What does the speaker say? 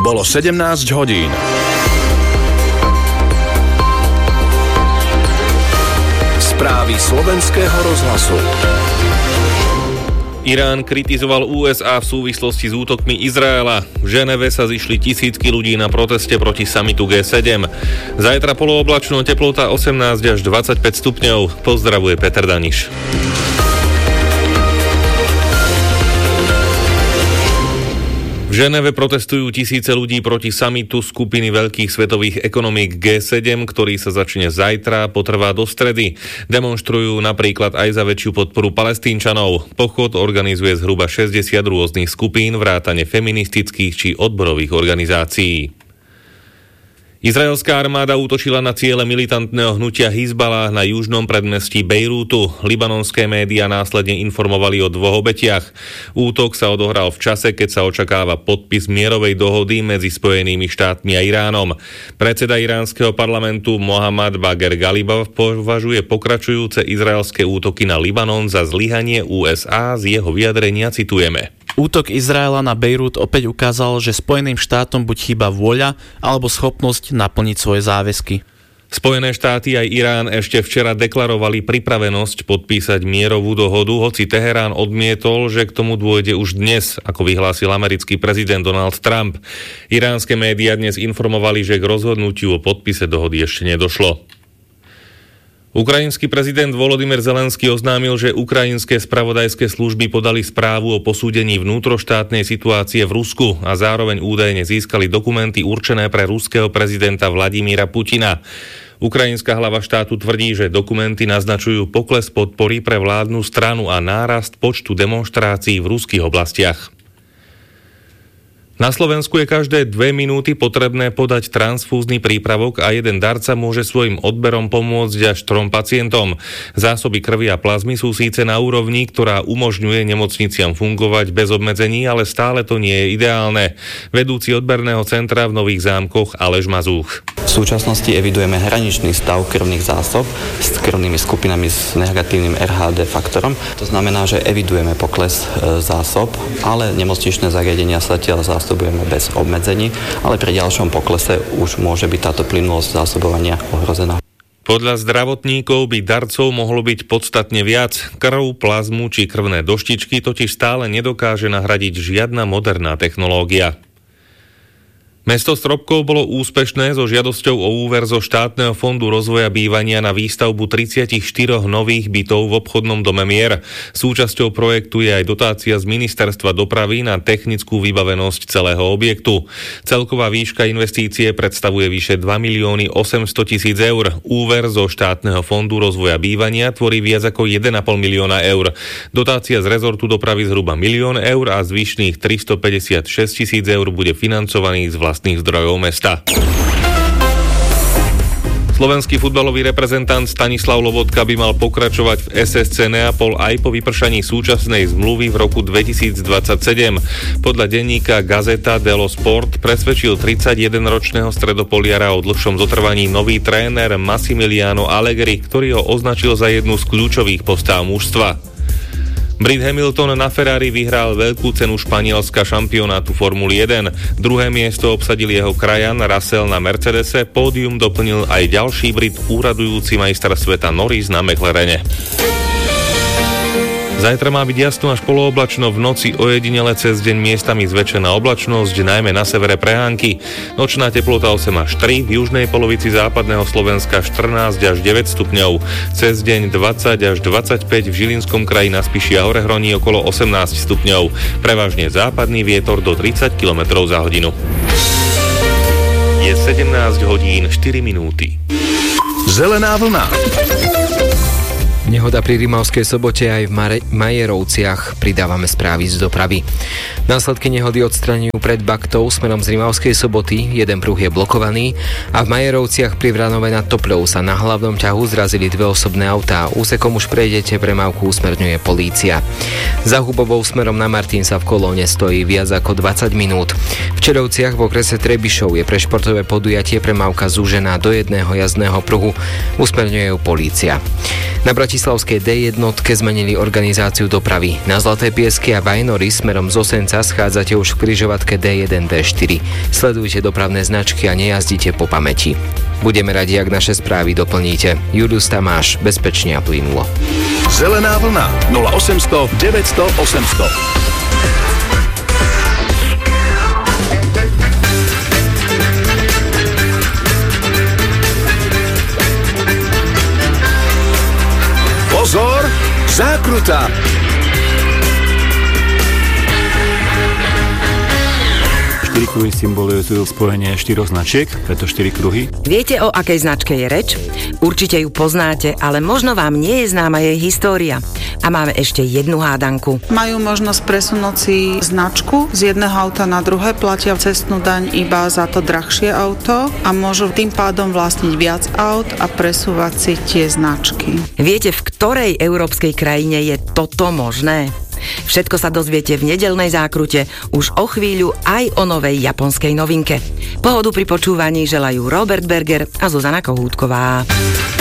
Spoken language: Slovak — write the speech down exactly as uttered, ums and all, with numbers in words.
Bolo sedemnásť hodín. Správy slovenského rozhlasu. Irán kritizoval ú es á v súvislosti s útokmi Izraela. V Ženeve sa zišli tisícky ľudí na proteste proti samitu gé sedem. Zajtra polooblačno, teplota osemnásť až dvadsaťpäť stupňov. Pozdravuje Peter Daniš. V Ženeve protestujú tisíce ľudí proti samitu skupiny veľkých svetových ekonomík gé sedem, ktorý sa začne zajtra, potrvá do stredy. Demonštrujú napríklad aj za väčšiu podporu Palestínčanov. Pochod organizuje zhruba šesťdesiat rôznych skupín, vrátane feministických či odborových organizácií. Izraelská armáda útočila na ciele militantného hnutia Hizbalah na južnom predmestí Bejrútu. Libanonské médiá následne informovali o dvoch obetiach. Útok sa odohral v čase, keď sa očakáva podpis mierovej dohody medzi Spojenými štátmi a Iránom. Predseda iránskeho parlamentu Mohammad Bagher Ghalibaf považuje pokračujúce izraelské útoky na Libanon za zlyhanie ú es á. Z jeho vyjadrenia citujeme. Útok Izraela na Bejrút opäť ukázal, že Spojeným štátom buď chýba vôľa, alebo schopnosť naplniť svoje záväzky. Spojené štáty aj Irán ešte včera deklarovali pripravenosť podpísať mierovú dohodu, hoci Teherán odmietol, že k tomu dôjde už dnes, ako vyhlásil americký prezident Donald Trump. Iránske médiá dnes informovali, že k rozhodnutiu o podpise dohody ešte nedošlo. Ukrajinský prezident Volodymyr Zelenský oznámil, že ukrajinské spravodajské služby podali správu o posúdení vnútroštátnej situácie v Rusku a zároveň údajne získali dokumenty určené pre ruského prezidenta Vladimíra Putina. Ukrajinská hlava štátu tvrdí, že dokumenty naznačujú pokles podpory pre vládnu stranu a nárast počtu demonštrácií v ruských oblastiach. Na Slovensku je každé dve minúty potrebné podať transfúzny prípravok a jeden darca môže svojim odberom pomôcť až trom pacientom. Zásoby krvi a plazmy sú síce na úrovni, ktorá umožňuje nemocniciam fungovať bez obmedzení, ale stále to nie je ideálne. Vedúci odberného centra v Nových Zámkoch Aleš Mazúch. V súčasnosti evidujeme hraničný stav krvných zásob s krvnými skupinami s negatívnym er há dé faktorom. To znamená, že evidujeme pokles zásob, ale nemocničné zariadenia sa zatiaľ zásobujeme bez obmedzení, ale pri ďalšom poklese už môže byť táto plynulosť zásobovania ohrozená. Podľa zdravotníkov by darcov mohlo byť podstatne viac. Krv, plazmu či krvné doštičky totiž stále nedokáže nahradiť žiadna moderná technológia. Mesto Stropkov bolo úspešné so žiadosťou o úver zo štátneho fondu rozvoja bývania na výstavbu tridsaťštyri nových bytov v obchodnom dome Mier. Súčasťou projektu je aj dotácia z Ministerstva dopravy na technickú vybavenosť celého objektu. Celková výška investície predstavuje vyše dva milióny osemsto tisíc eur. Úver zo štátneho fondu rozvoja bývania tvorí viac ako jeden a pol milióna eur. Dotácia z rezortu dopravy zhruba milión eur a zvyšných tristopäťdesiatšesť tisíc eur bude financovaný z vlastných zdrojov mesta. Slovenský futbalový reprezentant Stanislav Lobotka by mal pokračovať v es es cé Neapol aj po vypršaní súčasnej zmluvy v roku dvetisícdvadsaťsedem. Podľa denníka Gazeta dello Sport presvedčil tridsaťjedenročného stredopoliara o dlhšom zotrvaní nový tréner Massimiliano Allegri, ktorý ho označil za jednu z kľúčových postáv mužstva. Brit Hamilton na Ferrari vyhral veľkú cenu Španielska šampionátu Formuly jeden. Druhé miesto obsadil jeho krajan Russell na Mercedese, pódium doplnil aj ďalší Brit, úradujúci majster sveta Norris na McLarene. Zajtra má byť jasno až polooblačno, v noci ojedinele cez deň miestami zväčšená oblačnosť, najmä na severe prehánky. Nočná teplota osem až tri, v južnej polovici západného Slovenska štrnásť až deväť stupňov. Cez deň dvadsať až dvadsaťpäť, v Žilinskom kraji na Spiši a Orehroní okolo osemnásť stupňov. Prevažne západný vietor do tridsať kilometrov za hodinu. Je sedemnásť hodín štyri minúty. Zelená vlna. Nehoda pri Rimavskej Sobote aj v Mare- Majerovciach. Pridávame správy z dopravy. Následky nehody odstraňujú pred Baktou smerom z Rimavskej Soboty. Jeden pruh je blokovaný a v Majerovciach pri Vranove nad Topľou sa na hlavnom ťahu zrazili dve osobné autá. Úsekom už prejdete, premávku usmerňuje polícia. Za Hubovou smerom na Martin sa v kolóne stojí viac ako dvadsať minút. V Čerovciach v okrese Trebišov je pre športové podujatie premávka zúžená do jedného jazdného pruhu. Usmerňuje ju polícia. Na Bratislavskej bratislavskej dé jednotke zmenili organizáciu dopravy. Na Zlaté Piesky a Vajnory smerom z Osenca schádzate už v križovatke dé jeden dé štyri. Sledujte dopravné značky a nejazdite po pamäti. Budeme radi, ak naše správy doplníte. Julius Tamáš, bezpečne a plynulo. Zelená vlna nula osemsto deväťsto osemsto. Pozor, zákruta! Štyri kruhy symbolizujú spojenie štyroch značiek, preto štyri kruhy. Viete, o akej značke je reč? Určite ju poznáte, ale možno vám nie je známa jej história. A máme ešte jednu hádanku. Majú možnosť presunúť si značku z jedného auta na druhé, platia cestnú daň iba za to drahšie auto a môžu tým pádom vlastniť viac aut a presúvať si tie značky. Viete, v ktorej európskej krajine je toto možné? Všetko sa dozviete v nedeľnej zákrute už o chvíľu aj o novej japonskej novinke. Pohodu pri počúvaní želajú Robert Berger a Zuzana Kohútková.